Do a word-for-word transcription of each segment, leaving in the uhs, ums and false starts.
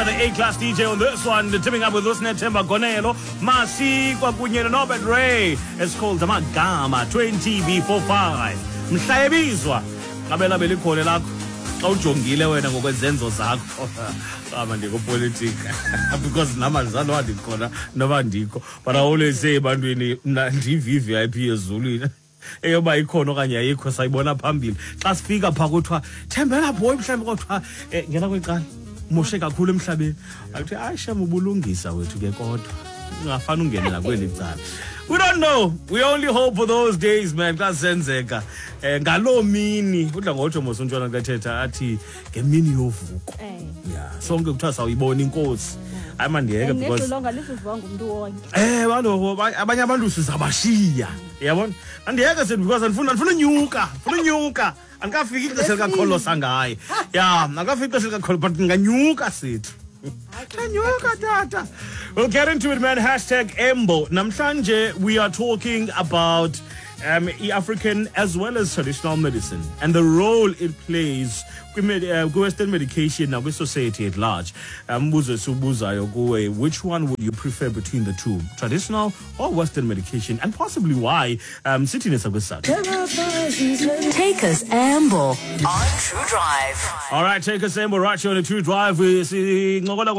the A-Class D J on this one, teaming up with Usnet Temba Gonelo, Masi Kwakunye and Albert Ray. It's called the Magama twenty B forty-five. Mhlabizwa. Ngabela belikhole lakho. Xa ujongile wena ngokwenzenzo zakho. Qaba ndikopolitika. Because namazalo andikhona noba ndikho. But I always say ebantwini mna ndivi I P ezulwini. Eyoba ikhona okanye ayikho sayibona phambili. Xa sifika pha kuthiwa thembela boy mhlambi kodwa ngena kwicala. Moshe kakhulu emhlabeni. Athi ayisha ubulungisa wethu ke kodwa. Ungafana ungenela kweli cala. We don't know. We only hope for those days, man. Kasenzeka. Eh ngalo mini udla ngotsho mosuntshwana kathetha athi ngemini yovuko. Yeah. Sonke kuthiwa sawuyibona inkosi. Hayi mandiyeke because ngedlulonga lisizwa ngumuntu wonke. Eh balo abanye abantu sizabashiya. Yabona? Andiyeke sithi because andifuna andifuna unyuka. Ufuna unyuka. Angafiki ixesha likakholo sangaye. Yeah, angafiki ixesha likakholo but nganyuka sithi. We'll get into it, man. Hashtag Embo. Namhlanje, we are talking about um, African as well as traditional medicine and the role it plays with uh, Western medication and with society at large. Um, which one would you prefer between the two, traditional or Western medication, and possibly why? Um, sitting in Sabasat. Take us Amble on True Drive. All right, take us Amble right here on the True Drive. We see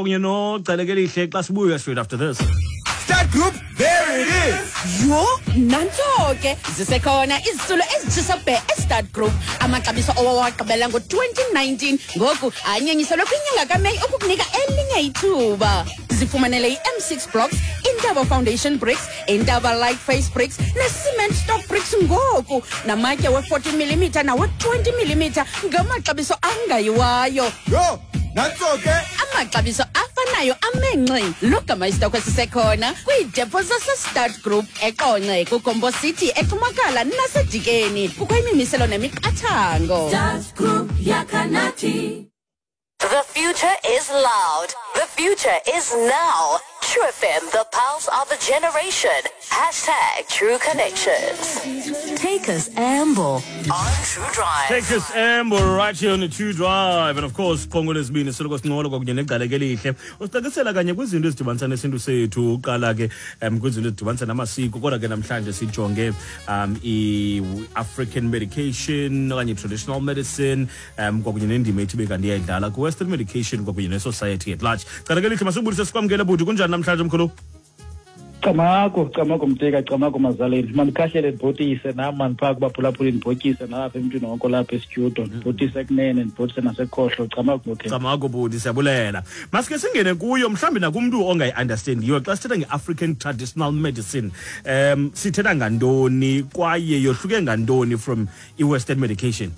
straight after this. Start group, there it is. Yo, nantoke zisekhona izisulo ezithisabhe Start Group amaxabiso owawaqabela ngo twenty nineteen ngoku anyenyiselwe kwinyanga kaMeyi ukukunika elinye ithuba. Zifumanele i-M six blocks, Indaba foundation bricks, Indaba light face bricks, ne-cement stock bricks ngoku namatye we-forty millimeter nawe-twenty millimeter ngamaxabiso angayiwayo. Yo, nantoke amaxabiso afanayo amenxe logama isitokho sisekhona kwiidepo zase-Start Group eqonce kuGombo City eTumakala naseDikeni kukho imimiselo nemiqathango. Start Group yakanati. The future is loud. The future is now. True F M, the pulse of a generation. Hashtag True Connections. Take us Amble on True Drive. Take us Amble right here on the True Drive. And of course, Kongo lesibini siloko singolo kwakunye negaleke lihle. Usicakisela kanye kwizinto ezidibanisa nesintu sethu uqala ke um kwizinto ezidibanisa namasiko kodwa ke namhlanje sijonge um i-African medication okanye traditional medicine um kwakunye nendima ethi bekanti iyayidlala ku-Western medication kwakunye ne-society at large. Galeke lihle masibulise sikwamkele bhuti kunjani namhlanje mkhulu? Camako, camako mteka, camako mazaleni. Mandikhahlele ndibhotise nam maniphaa kubaphulaphuli ndibhotyise nalapha emntwini wonke lapha estudio ndibhotyise kunene ndibhotyise nasekhohlo camako mteka. Camako bhuti siyabulela. Masike singene kuyo mhlawumbi nakumntu ongayi-understandiyo xa sithetha nge-African traditional medicine um sithetha ngantoni kwaye yohluke ngantoni from i-Western medication?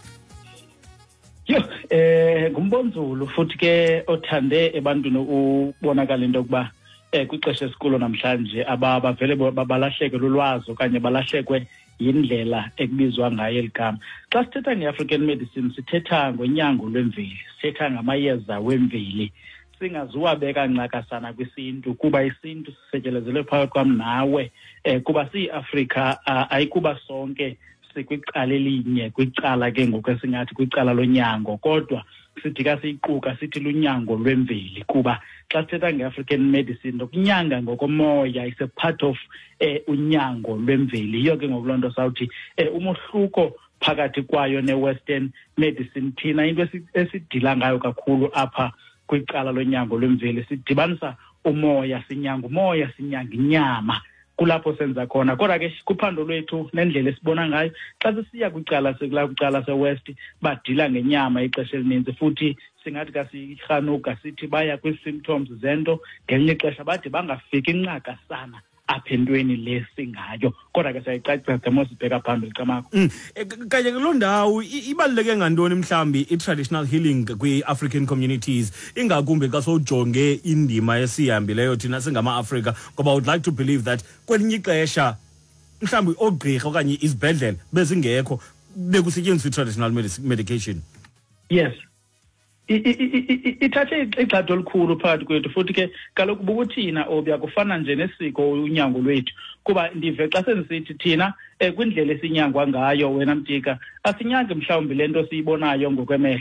Yo, eh ngumbonzulu futhi ke othande ebantwini ubonakala into yokuba eh kwixesha esikulo namhlanje abavele babalahleke lolwazi okanye balahlekwe yindlela ekubizwa ngayo eligama. Xa sithetha nge-African medicine sithetha ngonyango lwemveli, sithetha ngamayeza wemveli. Singazuwabeka ncakasana kwisintu kuba isintu sisetshelezelwe phakathi kwam nawe eh kuba siyi-Afrika ayikuba sonke sikwicala elinye kwicala ke ngoku esingathi kwicala lonyango kodwa sidika siyiquka sithi lunyango lwemveli kuba xa sithetha nge-African medicine lokunyanga ngokomoya is a part of eh unyango lwemveli. Yiyo ke ngoku loo nto sawuthi eh umohluko phakathi kwayo ne-Western medicine thina into esidila ngayo kakhulu apha kwicala lonyango lwemveli sidibanisa umoya sinyanga umoya sinyanga inyama kulapho senza khona kodwa ke kuphando lwethu nendlela esibona ngayo xa sisiya kwicala sekula kwicala se-West badila ngenyama ixesha elininzi futhi singathi kasirhanuka sithi baya kwi-symptoms zento ngelinye ixesha bade bangafiki incakasana apha entweni lesingayo kodwa ke siyayicacisa demo sibheka phambili camako. Kanye kuloo ndawo ibaluleke ngantoni mhlawumbi i-traditional healing kwi-African communities ingakumbi xa sowujonge indima esihambileyo thina singama-Afrika ngoba I would like to believe that kwelinye ixesha mhlawumbi oogqirha okanye izibhedlele bezingekho bekusetyenziswa i-traditional medication. Yes. Ithathe ixhato olukhulu phakathi kwethu futhi ke kaloku bukuthina obya kufana nje nesiko unyango lwethu kuba ndive xa senisithi thina kwindlela esinyangwa ngayo wena Mtika asinyange mhlawumbi lento siyibonayo ngokwemehlo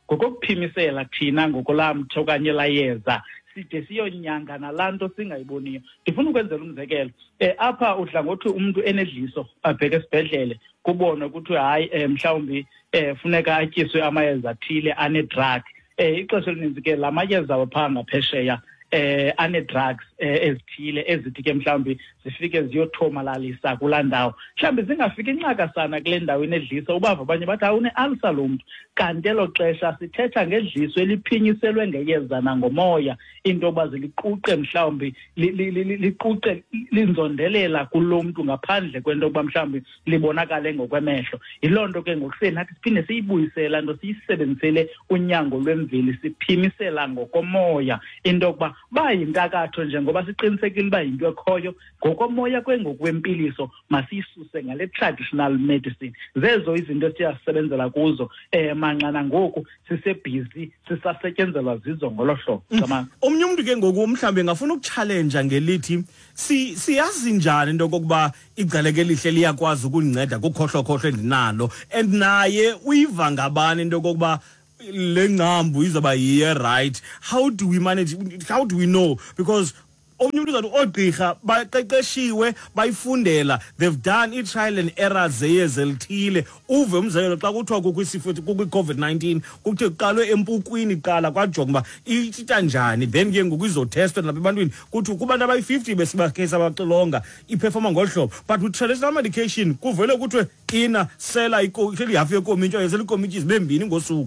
ngokuphimisela thina ngokulamthe okanye layeza side siyonyanga nalanto singayiboniyo. Ndifuna ukwenzela umzekelo eh apha udla ngothi umuntu enedliso abheke esibhedlele kubonwe ukuthi hayi eh, mhlawumbi eh funeka atyiswe amayeza athile ane drug eh ixesha elininzi ke lamayeza wapha ngaphesheya eh ane drugs eh, ezithile ezithi ke mhlawumbi zifike ziyothomalalisa kulaa ndawo mhlawumbi zingafika incaka sana kule ndawo inedliso ubava abanye bathi awune alsa lo muntu kanti elo xesha sithetha ngedliso eliphinyiselwe ngeyeza nangomoya into yoba ziliquqe mhlawumbi liquqe linzondelela kulo mntu ngaphandle kwento yokuba mhlawumbi libonakale ngokwemehlo. Yiloo nto ke ngokuseni nathi siphinde siyibuyisela nto siyisebenzisele unyango lwemveli siphimisela ngokomoya into yokuba bayintakatho njengoba siqinisekile uba yinto ekhoyo ngokomoya kwengokwempiliso masiyisuse ngale traditional medicine. Zezo izinto esiyasebenzela kuzo eh manxana ngoku sisebhizi sisasetyenzelwa zizo ngolo hlobo. Omnye umuntu ke ngoku mhlambe ngafuna ukuchallenge ngelithi si siyazi njani into kokuba igcaleke lihle liyakwazi ukunceda kukhohlokhohlo endinalo and naye uyiva ngabani into kokuba lengqambu izoba yiye right. How do we manage, how do we know? Because omnye umuntu uzathi ogqirha baqeqeshiwe bayifundela, they've done i-trial and error zeyeza elithile. Uve umzekelo xa kuthiwa kukho isifo kukwi-COVID nineteen kuthe kuqalwe empukwini qala kwajonga uba itshita njani, then ke ngoku izotestwa lapha ebantwini kuthi kubantu abayi-fifty besibakhe sabaxilonga iperforma ngolu hlobo. But with traditional medication kuvele kuthiwe ina sela ihleli hafu yekomityi yesela ikomityi zibe mbini ngosuku.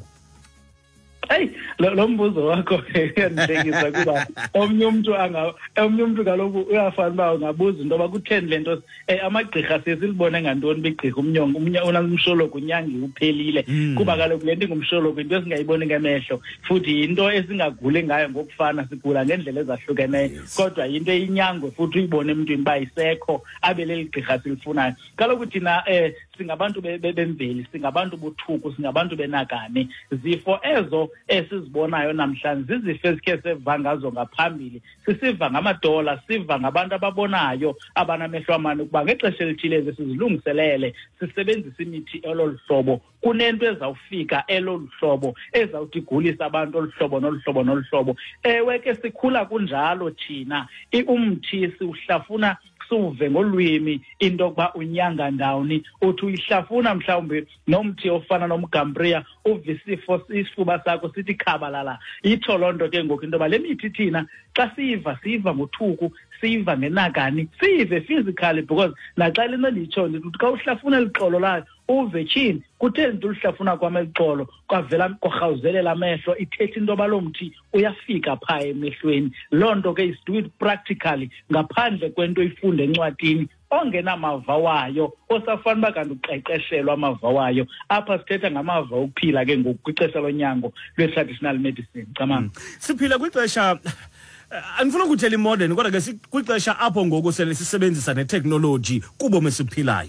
Hey, lo mbuzo wakho uyandihlekisa kuba omnye umuntu anga omnye umuntu kaloku uyafana uba ungabuza into yoba kutheni le nto eh amagqirha sesilibone ngantoni begqirha umnyongo unamshologo unyangi uphelile kuba kaloku le nto ingumshologo into esingayiboni ngemehlo futhi into esingaguli ngayo ngokufana sigula ngendlela ezahlukeneyo kodwa into eyinyangwe futhi uyibone emntwini uba isekho abe leli gqirha silifunayo. Kaloku thina eh singabantu bemveli singabantu bothuku singabantu benakane zifo ezo esizibonayo namhlanje zizifo ezikhe seva ngazo ngaphambili sisiva ngamadola siva ngabantu ababonayo abanamehlo amane ukuba ngexesha elithile sizilungiselele sisebenzisa imithi eloluhlobo kunento ezawufika eloluhlobo ezawuthi igulisa abantu oluhlobo noluhlobo noluhlobo. Ewe ke sikhula kunjalo thina umthi siuhlafuna suve ngolwimi into yokuba unyanga ndawoni uthi uyihlafuna mhlawumbi nomthi ofana nomgambriya uvisifo isifuba sakho sithi khabalala. Itsho loo nto ke ngoku into yoba le mithi thina xa siyiva siyiva ngothuku siyiva ngenakani siyive physically because naxa lento nditsho ndithi xa uhlafuna elixolo layo uve tyhini kutheni nto ulihlafuna kwam elixolo kwavela korhawuzelela amehlo ithetha into yoba loo mthi uyafika phaa emehlweni. Loo nto ke is do it practically ngaphandle kwento oyifunde encwadini ongenamava wayo osafana uba kanti uqeqeshelwa amava wayo. Apha sithetha ngamava okuphila ke ngoku kwixesha lonyango lwe-traditional medicine. Camanga siphila kwixesha andifuna ukuthela imodern kodwa ke kwixesha apho ngoku sele sisebenzisa netechnology kubo mesiphilayo.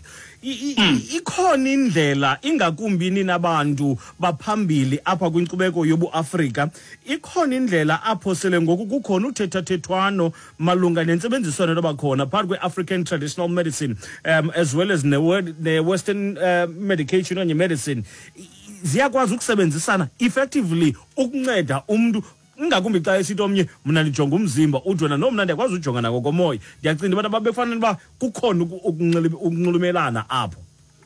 Ikhona indlela ingakumbi ninabantu baphambili apha kwinkcubeko yobu Afrika ikhona indlela apho sele ngoku kukhona uthethathethwano malunga nentsebenziswano abakhona phakathi kwe-African traditional medicine um, as well as the Western uh, medication on your medicine ziyakwazi ukusebenzisana effectively ukunceda umuntu ngakumbi xa esithi omnye mna ndijonga umzimba udwena nomna ndiyakwazi ujonga nako komoya. Ndiyacinga abantu ababefanele uba kukhona ukunxulumelana apho.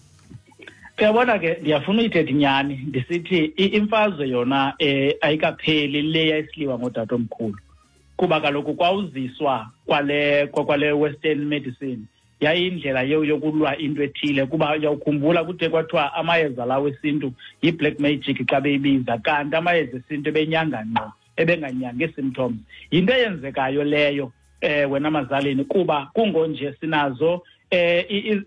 Uyabona ke ndiyafuna uyithetha inyani ndisithi imfazwe yona eh ayikapheli le yayisiliwa ngodatomkhulu kuba kaloku kwawuziswa kwale kwale Western medicine yayindlela yokulwa into ethile kuba uyawukhumbula kuthe kwathiwa amayeza lawo esintu yi-black magic xa beyibiza kanti amayeza esintu ebenyanga ngqo ebenganyanga i-symptoms. Yinto eyenzekayo leyo eh wena mazalini kuba kungonje sinazo eh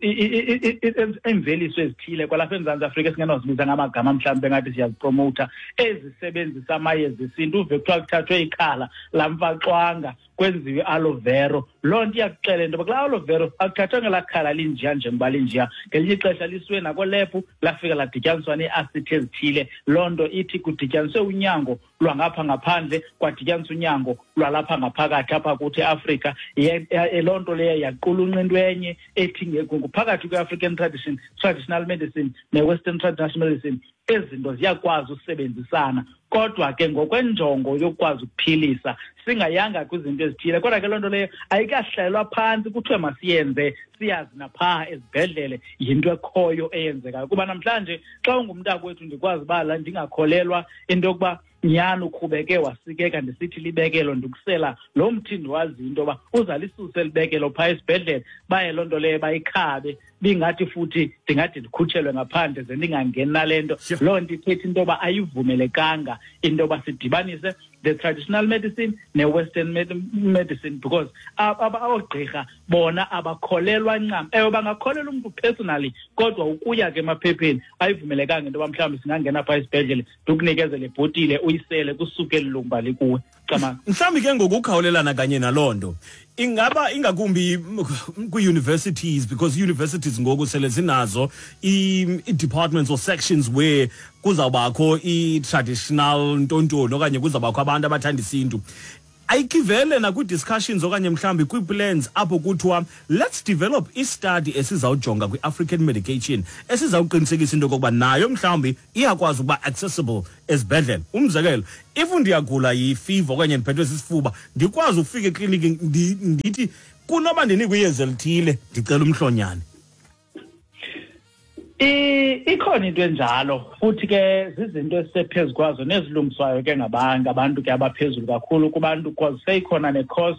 imveliso ezithile kwalapha eMzantsi Afrika esingenozibiza ngamagama mhlawumbe ngathi siyazipromota ezisebenzisa amayeza esintu uve kuthiwa kuthathwe ikhala lamfaxwanga kwenziwe aloe vera. Loo nto iyakuxela into yoba kulaa aloe vera akuthathwa ngelaa khala linjiya njengoba linjiya ngelinye ixesha lisuwe nakolephu lafika ladityaniswa nee-asiti ezithile. Loo nto ithi kudityaniswe unyango lwangapha ngaphandle kwadityaniswa unyango lwalapha ngaphakathi apha kuthi eAfrika. Loo nto leyo yaqulunqa into enye ethi phakathi kwe-African tradition traditional medicine ne-Western traditional medicine ezinto ziyakwazi usebenzisana kodwa ke ngokwenjongo yokwazi ukuphilisa singayanga kwizinto ezithile kodwa ke lonto leyo ayikahlelwa phansi kuthiwe masiyenze siyazi napha ezibhedlele yinto ekhoyo eyenzekayo kuba namhlanje xa ungumntakwethu ndikwazi bala ndingakholelwa into yokuba nyani ukhubeke wasikeka ndisithi libekelo ndikusela lo mthindi wazi into ba uzalisuse libekelo pha esibhedlele baye lonto leyo bayikhabe bingathi futhi ndingathi ndikhutshelwe ngaphandle ze ndingangeni nalento loo nto ithetha into ba ayivumelekanga into ba sidibanise the traditional medicine ne-western med medicine because abagqirha bona abakholelwa ncam ewe bangakholelwa umuntu personally kodwa ukuya ke emaphepheni ayivumelekanga into ba mhlawumbi singangena pha esibhedlele ndikunikezele ibhotile uyisele kusuke elilumba likuwe cama mhlawumbi ke ngokukhawulelana kanye nalondo ingaba ingakumbi kwi-universities because universities ngoku sele zinazo i-departments or sections where kuzawubakho i-traditional ntontoni okanye kuzawubakho abantu abathanda isintu ayikivele nakwi-discussions okanye mhlawumbi kwi-plans apho kuthiwa let's develop i-study esizawujonga kwi-African medication esizawuqinisekisa into yokokuba nayo mhlawumbi iyakwazi ukuba accessible esibhedlele umzekelo if ndiyagula yi-fever okanye ndiphethwe sisifuba ndikwazi ukufika ekliniki ndithi kunoba ndinikwe iyeza elithile ndicela umhlonyane ikhona into enjalo futhi ke zizinto esisephezu kwazo nezilungiswayo ke ngabantu ke abaphezulu kakhulu kubantu because seyikhona ne-course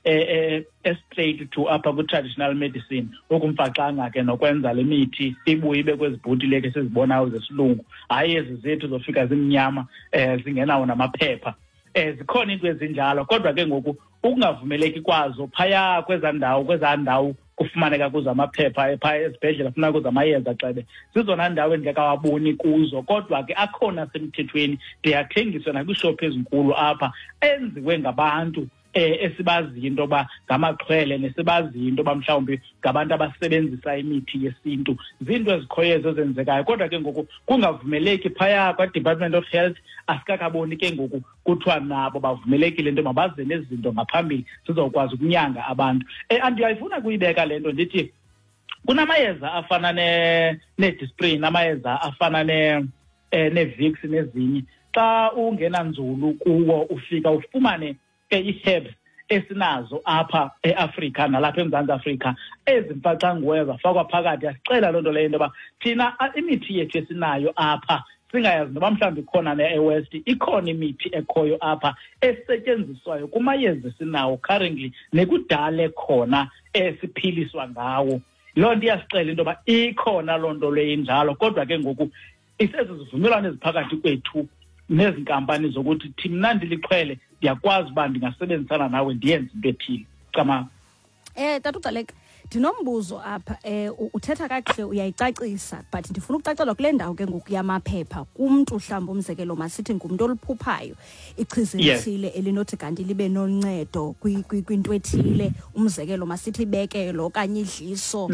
eh straight to upper ku-traditional medicine okumfaxanga ke nokwenza le mithi ibuye ibe kwezibhotile ke sizibonayo zesilungu hayi ezi zethu zofika zimnyama eh zingenawo namaphepha eh zikhona into ezinjalo kodwa ke ngoku ukungavumeleki kwazo phaya kwezandawo kwezandawo kufumaneka kuzo amaphepha epha esibhedlela kufuneka kuzo amayeza xebe sizona ndawo endingekawaboni kuzo kodwa ke akhona semthethweni ndiyathengiswa nakwishop ezinkulu apha enziwe ngabantu eh esibaziyo into ba ngamaxhwele nesibaziyo into ba mhlawumbi ngabantu abasebenzisa imithi yesintu zinto ezikhoyo ezenzekayo kodwa ke ngoku kungavumeleki phaya kwa Department of Health asikakaboni ke ngoku kuthiwa nabo bavumelekile into mabaze nezinto ngaphambili sizokwazi ukunyanga abantu eh andiyayifuna kuyibeka lento ndithi kunamayeza afana ne ne-Disprin amayeza afana ne eh ne-Vicks nezinye xa ungena nzulu kuwo ufika ufumane i-herbs esinazo apha eAfrika nalapha eMzantsi Afrika ezimfaxanguweyo zafakwa phakathi asicela loo nto leyo into yoba thina imithi yethu esinayo apha singayazi noba mhlawumbi khona ne-West ikhona imithi ekhoyo apha esetyenziswayo kumayeza esinawo currently nekudala khona esiphiliswa ngawo loo nto iyasicela into yoba ikhona loo nto leyo injalo kodwa ke ngoku isezizivumelwano eziphakathi kwethu nezinkampani zokuthi thina ndiliqhele ndiyakwazi uba ndingasebenzisana nawe ndiyenze into ethile cama eh tata uGcaleka ndinombuzo apha eh uthetha kakuhle uyayicacisa but ndifuna ukucacelwa kule ndawo ke ngoku yamaphepha kumntu mhlawumbi umzekelo masithi ngumuntu oluphuphayo ichiza elithile elinothi kanti libe noncedo kwinto ethile umzekelo masithi ibekelo okanye idliso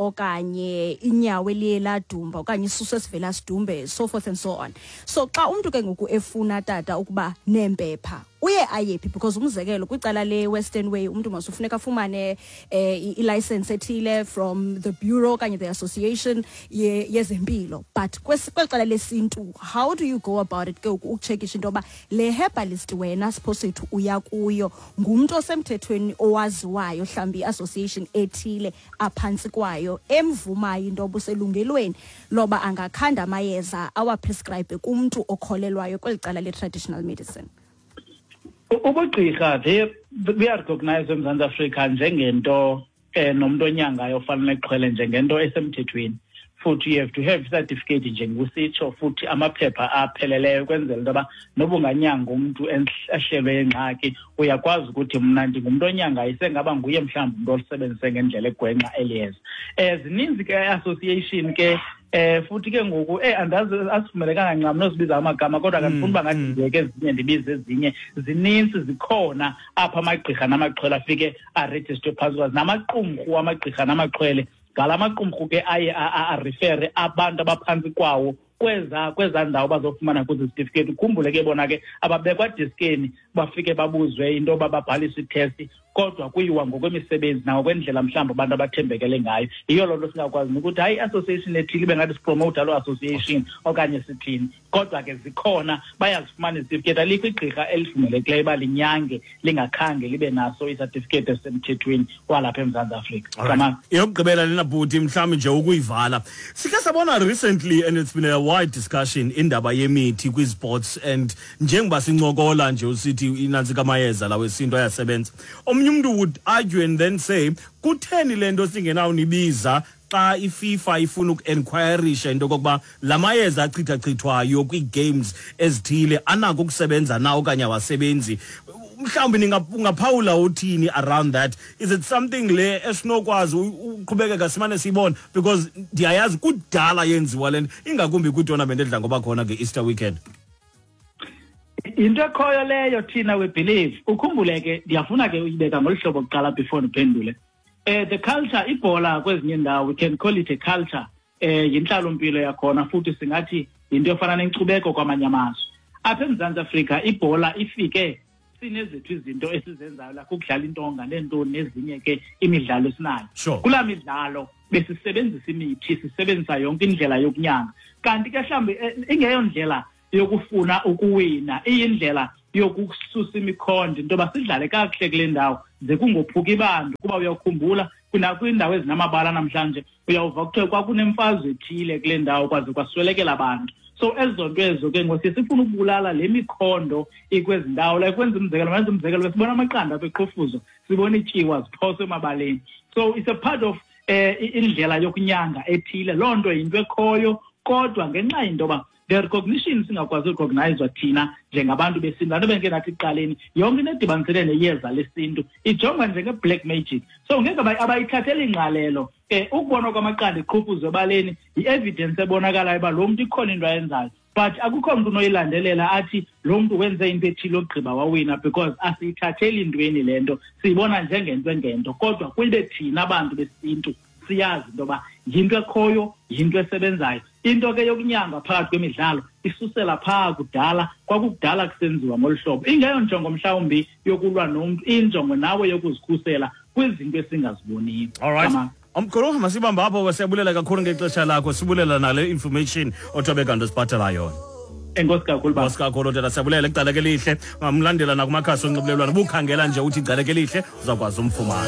okanye inyawo eliye ladumba okanye isusu esivela sidumbe so forth and so on so xa umuntu ke ngoku efuna tata ukuba nempepha uye ayephi because umzekelo kwicala le Western way umuntu masufuneka afumane eh i-license ethile from the bureau kanye the association yezempilo but kwicala lesintu how do you go about it ke ukucheckisha into ba le herbalist wena suppose to uya kuyo ngumuntu osemthethweni owaziwayo mhlambi association ethile aphansi kwayo emvumayo into obuselungelweni loba angakhanda amayeza awa prescribe kumuntu okholelwayo kwelicala le traditional medicine ubugqirha they we are recognized eMzantsi Afrika njengento nomuntu onyangayo ofanele eqhwele njengento esemthethweni futhi you have to have certificate njengusitsho futhi amaphepha apheleleyo ukwenzela into yoba noba unganyanga umuntu ehlelwe ingxaki uyakwazi ukuthi mna ndingumuntu onyangayo isengaba nguye mhlawumbi umuntu olisebenzise ngendlela egwenxa eliyeza um zininzi ke association ke eh futhi ke ngoku eh andazi asivumelekanga ncam nozibiza amagama kodwa kanifuna uba ngathi ndiyeke ezinye ndibize ezinye zininzi zikhona apha amagqirha namaxhwele afike aregister phantsi kwazo namaqumrhu amagqirha namaxhwele ngalamaqumrhu ke aye arefere abantu abaphantsi kwawo kweza kweza ndawo bazofumana kuzo certificate ukhumbule ke bona ke ababekwa diskeni bafike babuzwe into bababhalisa itest kodwa kuyiwa ngokwemisebenzi nangokwendlela mhlawumbi abantu abathembekele ngayo. Yiyo loo nto singakwazi ukuthi hayi association ethile ibe ngathi sipromota loo association okanye sithini, kodwa ke zikhona bayazifumana icertificate. Alikho igqirha elivumelekileyo uba linyange lingakhange libe naso icertificate esemthethweni walapha eMzantsi Afrika. Yokugqibela lena bhuti mhlawumbi nje ukuyivala, sikhe sabona recently, and it's been a wide discussion indaba yemithi kwi-sports, and njengoba sincokola nje usithi inansi kamayeza lawo esinto ayasebenza, omnye umuntu would argue and then say kutheni lento singenawunibiza xa iFIFA ifuna uku-enquirisha into kokuba la mayeza achithachithwayo kwi-games ezithile anako ukusebenza na okanye awasebenzi. Mhlawumbi ningaphawula uthini around that? Is it something le esinokwazi uqhubekeka simane siyibona, because ndiyayazi kudala yenziwa lento ingakumbi kwi-tournament edla ngoba khona nge-Easter weekend? Into ekhoyo leyo thina we believe. Ukhumbule ke ndiyafuna ke uyibeka ngolu hlobo kuqala before ndiphendule. Eh the culture ibhola kwezinye indawo, we can call it a culture, eh yinhlalo mpilo yakhona, futhi singathi into efana nenkcubeko kwamanye amazwe. Apha eMzantsi Afrika ibhola ifike sinezethu izinto esizenzayo la ukudlala intonga nentoni nezinye ke imidlalo esinayo. Sure. Kula midlalo besisebenzisa imithi, sisebenzisa yonke indlela yokunyanga, kanti ke mhlambi ingeyo ndlela yokufuna ukuwina, iyindlela yokususa imikhondo into basidlale kakuhle kule ndawo ze kungophuka ibandla. Kuba uyakhumbula kwindawo ezinamabala namhlanje uyawuva kuthiwa kwakunemfazwe ethile kule ndawo kwaze kwaswelekela abantu. So ezonto ezo ke ngosi sifuna ukubulala le mikhondo ikwezi ndawo, like kwenza umzekelo manje umzekelo sibona amaqanda apha eqhofuzo, sibona ityiwa ziphoswe emabaleni. So it's a part of eh indlela yokunyanga ethile. Loo nto yinto ekhoyo, kodwa ngenxa yinto ba the recognition singakwazi urecognizewa thina njengabantu besintu. Lanto benke nathi iqaleni yonke into edibanisele neyeza lesintu ijongwa njenge-black magic. So ngeke abayithathela ingqalelo eh ukubona kwamaqanda eqhofuzo ebaleni i-evidence ebonakalayo uba lo muntu ikhona into ayenzayo, but akukho mntu unoyilandelela athi lo muntu wenze into ethile ogqiba wawina, because asiyithatheli intweni le nto, siyibona njengento engento. Kodwa kwibe thina abantu besintu siyazi into yoba yinto ekhoyo, yinto esebenzayo. Into ke yokunyanga phakathi kwemidlalo isusela phaa kudala, kwakudala kusenziwa ngolu hlobo. Ingeyo njongo mhlawumbi yokulwa nomntu, injongo nawe yokuzikhusela kwizinto esingaziboniyo. Alright. Umkhulu masibamba apho, siyabulela kakhulu ngexesha lakho, sibulela nale information othobe kanti siphathela yona. Enkosi kakhulu baba. Enkosi kakhulu tata, siyabulela icala ke lihle. Ngamlandela nakumakhasi onxibelelwano, bukhangela nje uthi icala ke lihle uzakwazi umfumana.